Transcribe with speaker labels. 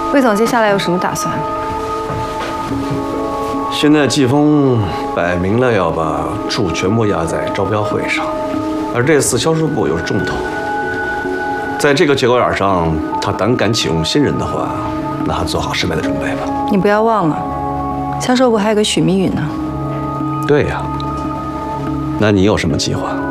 Speaker 1: 魏总接下来有什么打算？
Speaker 2: 现在季风摆明了要把注全部压在招标会上，而这次销售部又是重头。在这个节骨眼上，他胆敢启用新人的话，那他做好失败的准备吧。
Speaker 1: 你不要忘了，销售部还有个许明宇呢。
Speaker 2: 对呀，那你有什么计划？